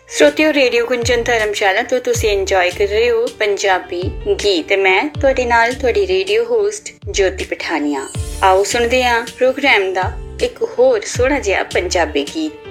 श्रोतियों radio Gunjan धर्मशाला तो ਤੁਸੀਂ enjoy ਕਰ ਰਹੇ ਹੋ ਪੰਜਾਬੀ ਗੀਤ ਤੇ ਮੈਂ ਤੁਹਾਡੇ ਨਾਲ ਤੁਹਾਡੀ ਰੇਡੀਓ ਹੋਸਟ ਜੋਤੀ ਪਠਾਨੀਆ। ਆਓ ਸੁਣਦੇ ਹਾਂ ਪ੍ਰੋਗਰਾਮ ਦਾ ਇੱਕ ਹੋਰ ਸੋਹਣਾ ਜਿਹਾ ਪੰਜਾਬੀ ਗੀਤ।